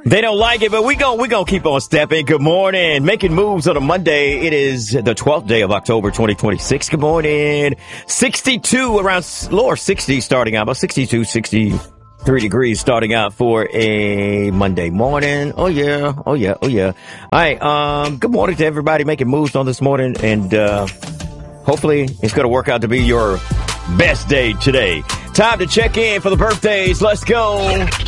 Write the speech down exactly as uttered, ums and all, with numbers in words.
They don't like it, but we gon' we gonna keep on stepping. Good morning. Making moves on a Monday. It is the twelfth day of October, twenty twenty-six. Good morning. sixty-two, around lower sixty starting out, about sixty-two, sixty-three degrees starting out for a Monday morning. Oh, yeah. Oh, yeah. Oh, yeah. All right. Um, good morning to everybody making moves on this morning, and uh, hopefully it's going to work out to be your best day today. Time to check in for the birthdays. Let's go.